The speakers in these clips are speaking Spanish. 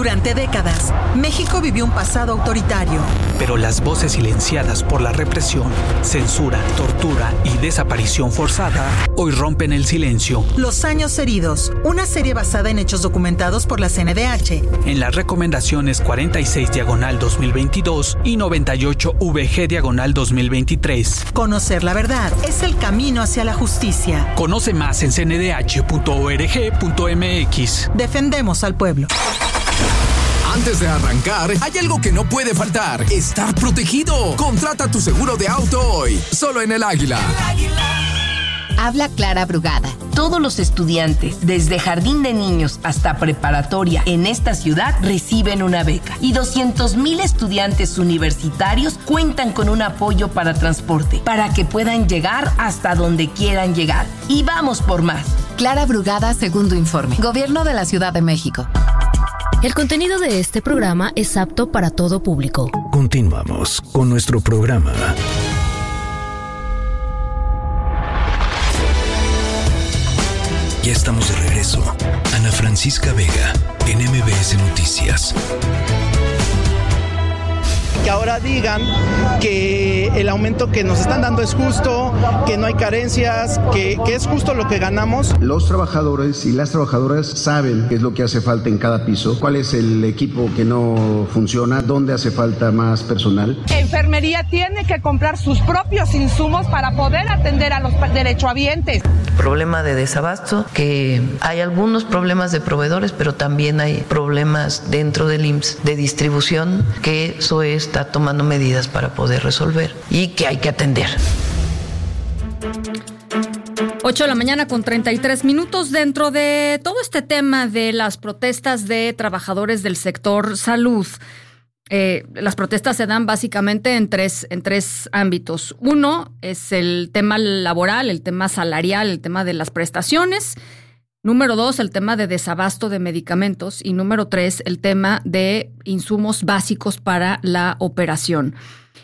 Durante décadas, México vivió un pasado autoritario. Pero las voces silenciadas por la represión, censura, tortura y desaparición forzada hoy rompen el silencio. Los años heridos, una serie basada en hechos documentados por la CNDH. En las recomendaciones 46/2022 y 98/VG/2023. Conocer la verdad es el camino hacia la justicia. Conoce más en cndh.org.mx. Defendemos al pueblo. Antes de arrancar, hay algo que no puede faltar: estar protegido. Contrata tu seguro de auto hoy, solo en El Águila. Habla Clara Brugada. Todos los estudiantes, desde jardín de niños hasta preparatoria en esta ciudad, reciben una beca. Y 200,000 estudiantes universitarios cuentan con un apoyo para transporte, para que puedan llegar hasta donde quieran llegar. Y vamos por más. Clara Brugada, segundo informe. Gobierno de la Ciudad de México. El contenido de este programa es apto para todo público. Continuamos con nuestro programa. Ya estamos de regreso. Ana Francisca Vega, en MBS Noticias. Que ahora digan que el aumento que nos están dando es justo, que no hay carencias, que es justo lo que ganamos. Los trabajadores y las trabajadoras saben qué es lo que hace falta en cada piso, cuál es el equipo que no funciona, dónde hace falta más personal. Enfermería tiene que comprar sus propios insumos para poder atender a los derechohabientes. Problema de desabasto, que hay algunos problemas de proveedores, pero también hay problemas dentro del IMSS de distribución, que eso está tomando medidas para poder resolver y que hay que atender. 8:33 a.m. Dentro de todo este tema de las protestas de trabajadores del sector salud, las protestas se dan básicamente en tres ámbitos. Uno es el tema laboral, el tema salarial, el tema de las prestaciones. Número 2, el tema de desabasto de medicamentos. Y número 3, el tema de insumos básicos para la operación.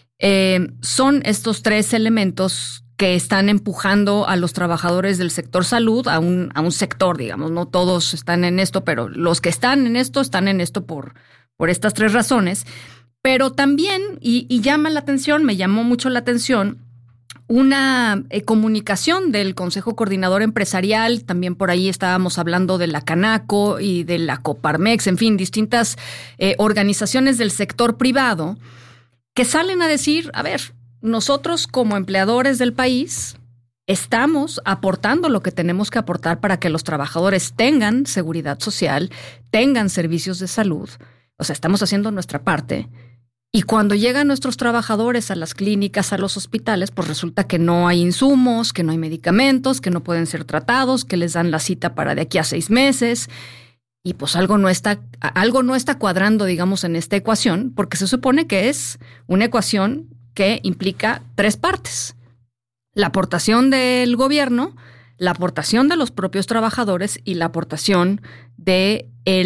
Son estos tres elementos que están empujando a los trabajadores del sector salud a un sector, digamos. No todos están en esto, pero los que están en esto por estas tres razones. Pero también, y llama la atención, me llamó mucho la atención, una comunicación del Consejo Coordinador Empresarial. También por ahí estábamos hablando de la Canaco y de la Coparmex, en fin, distintas organizaciones del sector privado que salen a decir, a ver, nosotros como empleadores del país estamos aportando lo que tenemos que aportar para que los trabajadores tengan seguridad social, tengan servicios de salud. O sea, estamos haciendo nuestra parte. Y cuando llegan nuestros trabajadores a las clínicas, a los hospitales, pues resulta que no hay insumos, que no hay medicamentos, que no pueden ser tratados, que les dan la cita para de aquí a 6 meses. Y pues algo no está cuadrando, digamos, en esta ecuación, porque se supone que es una ecuación que implica 3 partes. La aportación del gobierno, la aportación de los propios trabajadores y la aportación de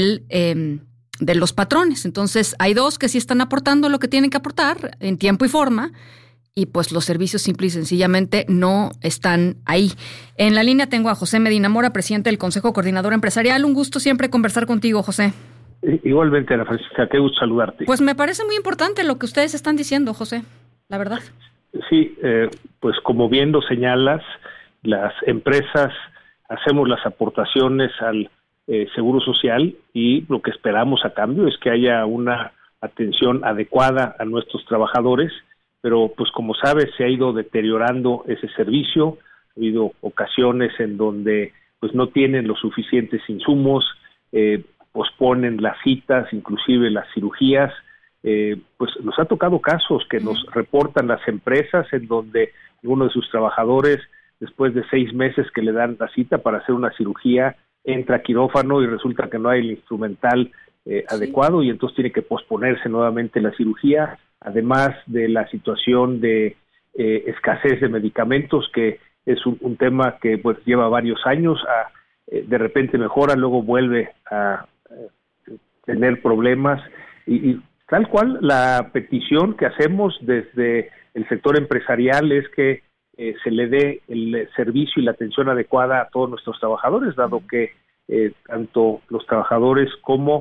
los patrones. Entonces, hay 2 que sí están aportando lo que tienen que aportar en tiempo y forma, y pues los servicios simple y sencillamente no están ahí. En la línea tengo a José Medina Mora, presidente del Consejo Coordinador Empresarial. Un gusto siempre conversar contigo, José. Igualmente, Ana Francisca, qué gusto saludarte. Pues me parece muy importante lo que ustedes están diciendo, José, la verdad. Sí, pues como bien lo señalas, las empresas hacemos las aportaciones al Seguro Social, y lo que esperamos a cambio es que haya una atención adecuada a nuestros trabajadores, pero pues como sabes se ha ido deteriorando ese servicio. Ha habido ocasiones en donde pues no tienen los suficientes insumos, posponen las citas, inclusive las cirugías. Pues nos ha tocado casos que nos reportan las empresas en donde alguno de sus trabajadores, después de 6 meses que le dan la cita para hacer una cirugía, entra a quirófano y resulta que no hay el instrumental adecuado, y entonces tiene que posponerse nuevamente la cirugía, además de la situación de escasez de medicamentos, que es un tema que pues lleva varios años, de repente mejora, luego vuelve a tener problemas, y tal cual la petición que hacemos desde el sector empresarial es que se le dé el servicio y la atención adecuada a todos nuestros trabajadores, dado que tanto los trabajadores como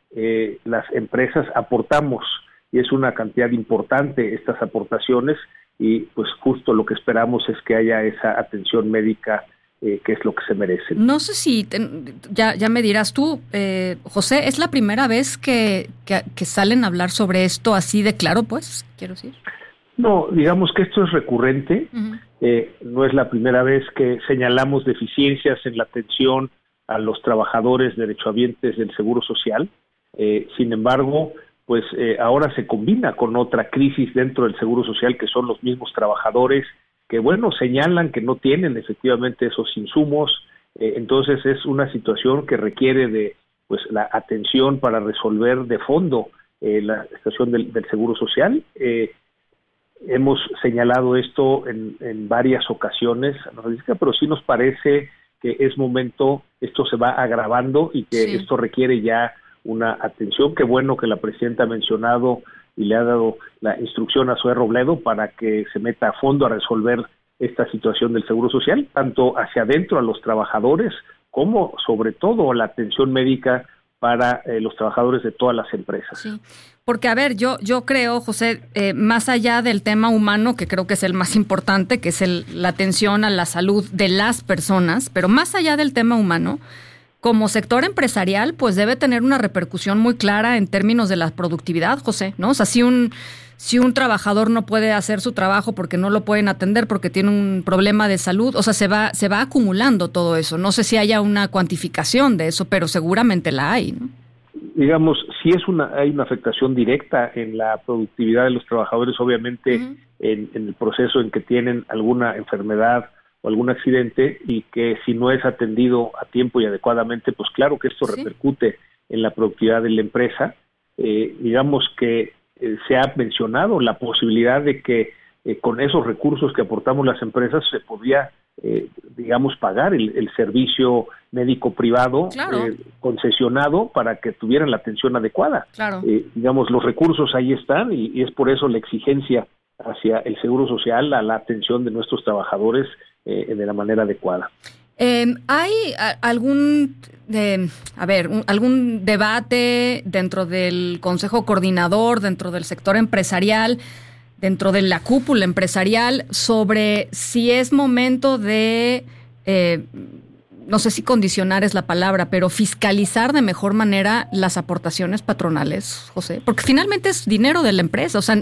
las empresas aportamos, y es una cantidad importante estas aportaciones, y pues justo lo que esperamos es que haya esa atención médica que es lo que se merecen. No sé si ya me dirás tú, José, ¿es la primera vez que salen a hablar sobre esto así de claro, pues, quiero decir? No, digamos que esto es recurrente. No es la primera vez que señalamos deficiencias en la atención a los trabajadores derechohabientes del Seguro Social. Sin embargo, pues ahora se combina con otra crisis dentro del Seguro Social, que son los mismos trabajadores que, bueno, señalan que no tienen efectivamente esos insumos. Entonces es una situación que requiere de pues la atención para resolver de fondo la situación del Seguro Social. Hemos señalado esto en varias ocasiones, pero sí nos parece que es momento, esto se va agravando y que esto requiere ya una atención. Qué bueno que la presidenta ha mencionado y le ha dado la instrucción a Zoé Robledo para que se meta a fondo a resolver esta situación del Seguro Social, tanto hacia adentro a los trabajadores como sobre todo la atención médica para los trabajadores de todas las empresas. Sí, porque a ver, yo creo, José, más allá del tema humano, que creo que es el más importante, que es la atención a la salud de las personas, pero más allá del tema humano, como sector empresarial, pues debe tener una repercusión muy clara en términos de la productividad, José, ¿no? O sea, si un trabajador no puede hacer su trabajo porque no lo pueden atender, porque tiene un problema de salud, o sea, se va acumulando todo eso. No sé si haya una cuantificación de eso, pero seguramente la hay, ¿no? Digamos, si hay una afectación directa en la productividad de los trabajadores, obviamente en el proceso en que tienen alguna enfermedad o algún accidente, y que si no es atendido a tiempo y adecuadamente, pues claro que esto repercute en la productividad de la empresa. Digamos que se ha mencionado la posibilidad de que con esos recursos que aportamos las empresas se podría, digamos, pagar el servicio médico privado concesionado para que tuvieran la atención adecuada. Digamos, los recursos ahí están y es por eso la exigencia hacia el Seguro Social a la atención de nuestros trabajadores de la manera adecuada. ¿Hay algún debate dentro del Consejo Coordinador, dentro del sector empresarial, dentro de la cúpula empresarial, sobre si es momento de, no sé si condicionar es la palabra, pero fiscalizar de mejor manera las aportaciones patronales, José? Porque finalmente es dinero de la empresa, o sea,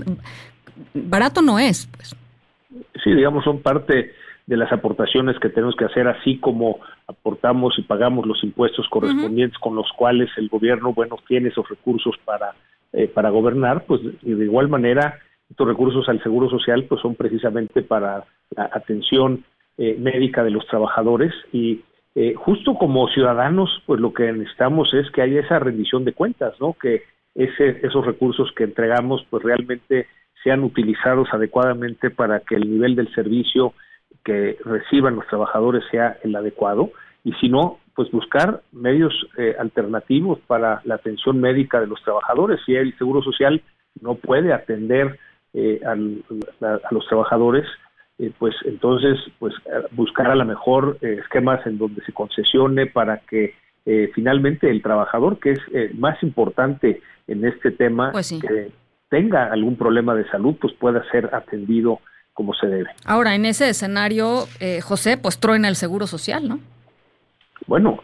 barato no es, pues. Sí, digamos, son parte de las aportaciones que tenemos que hacer, así como aportamos y pagamos los impuestos correspondientes con los cuales el gobierno, bueno, tiene esos recursos para gobernar, pues y de igual manera estos recursos al Seguro Social pues son precisamente para la atención médica de los trabajadores, y justo como ciudadanos pues lo que necesitamos es que haya esa rendición de cuentas, ¿no? Que esos recursos que entregamos pues realmente sean utilizados adecuadamente para que el nivel del servicio que reciban los trabajadores sea el adecuado, y si no, pues buscar medios alternativos para la atención médica de los trabajadores. Si el Seguro Social no puede atender a los trabajadores, pues entonces pues buscar a lo mejor esquemas en donde se concesione para que finalmente el trabajador, que es más importante en este tema, pues sí, que tenga algún problema de salud, pues pueda ser atendido como se debe. Ahora, en ese escenario, José, pues truena el Seguro Social, ¿no? Bueno,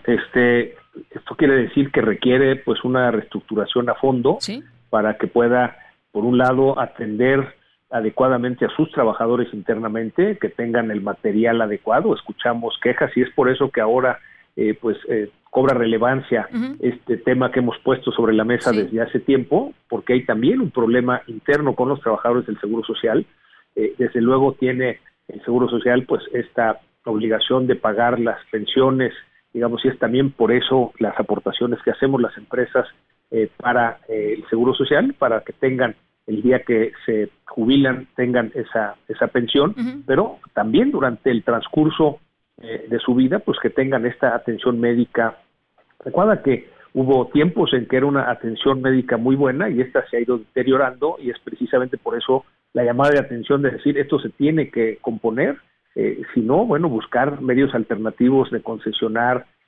esto quiere decir que requiere pues una reestructuración a fondo, ¿sí?, para que pueda, por un lado, atender adecuadamente a sus trabajadores internamente, que tengan el material adecuado. Escuchamos quejas y es por eso que ahora cobra relevancia este tema que hemos puesto sobre la mesa desde hace tiempo, porque hay también un problema interno con los trabajadores del Seguro Social. Desde luego tiene el Seguro Social pues esta obligación de pagar las pensiones, digamos, y es también por eso las aportaciones que hacemos las empresas para el Seguro Social, para que tengan el día que se jubilan, tengan esa pensión, pero también durante el transcurso de su vida, pues que tengan esta atención médica adecuada, que hubo tiempos en que era una atención médica muy buena y esta se ha ido deteriorando, y es precisamente por eso la llamada de atención de decir esto se tiene que componer, si no, bueno, buscar medios alternativos de concesionar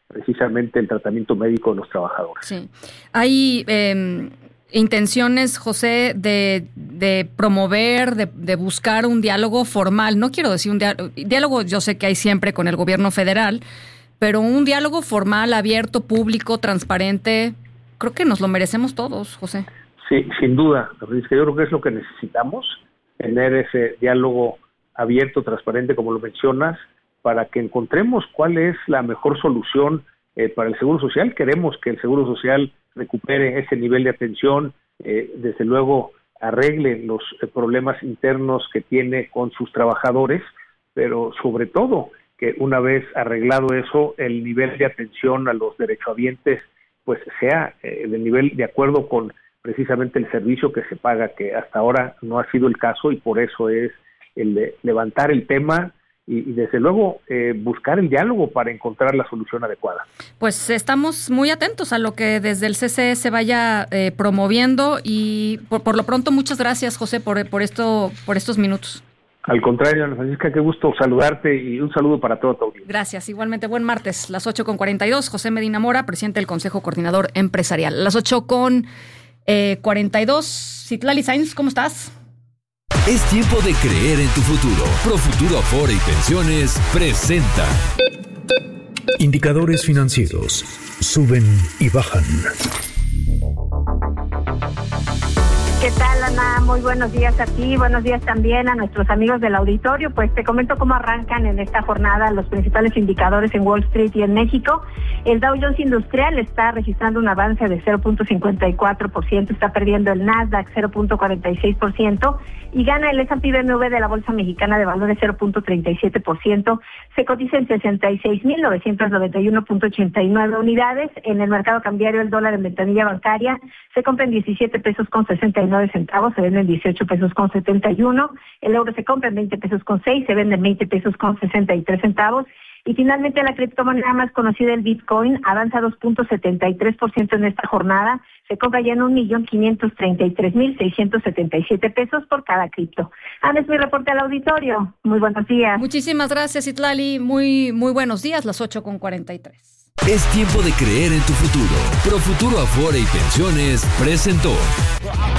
precisamente el tratamiento médico de los trabajadores. Sí. Hay intenciones, José, de promover, de buscar un diálogo formal. No quiero decir un diálogo, yo sé que hay siempre con el gobierno federal, pero un diálogo formal, abierto, público, transparente, creo que nos lo merecemos todos, José. Sí, sin duda, Francisca, yo creo que es lo que necesitamos, tener ese diálogo abierto, transparente, como lo mencionas, para que encontremos cuál es la mejor solución para el Seguro Social. Queremos que el Seguro Social recupere ese nivel de atención, desde luego arregle los problemas internos que tiene con sus trabajadores, pero sobre todo que una vez arreglado eso, el nivel de atención a los derechohabientes pues sea del nivel de acuerdo con precisamente el servicio que se paga, que hasta ahora no ha sido el caso, y por eso es el de levantar el tema y desde luego buscar el diálogo para encontrar la solución adecuada. Pues estamos muy atentos a lo que desde el CCE se vaya promoviendo, y por lo pronto muchas gracias, José, por estos minutos. Al contrario, Ana Francisca, qué gusto saludarte y un saludo para toda tu audiencia. Gracias, igualmente. Buen martes, las 8:42. José Medina Mora, presidente del Consejo Coordinador Empresarial. Las 8:42. Citlali Sainz, ¿cómo estás? Es tiempo de creer en tu futuro. Profuturo Afore y Pensiones presenta indicadores financieros. Suben y bajan. ¿Qué tal, Ana? Muy buenos días a ti, buenos días también a nuestros amigos del auditorio. Pues te comento cómo arrancan en esta jornada los principales indicadores en Wall Street y en México. El Dow Jones Industrial está registrando un avance de 0.54%, está perdiendo el Nasdaq 0.46% y gana el S&P BMW de la Bolsa Mexicana de Valores 0.37%, se cotiza en 66,991.89 unidades. En el mercado cambiario, el dólar en ventanilla bancaria se compra en 17 pesos con 69 centavos, se vende en 18 pesos con 71, el euro se compra en 20 pesos con 6, se vende en 20 pesos con 63 centavos. Y finalmente la criptomoneda más conocida, el Bitcoin, avanza 2.73% en esta jornada. Se compra ya en 1.533.677 pesos por cada cripto. Ana, es mi reporte al auditorio. Muy buenos días. Muchísimas gracias, Citlali. Muy buenos días, las 8:43. Es tiempo de creer en tu futuro. Profuturo Afore y Pensiones presentó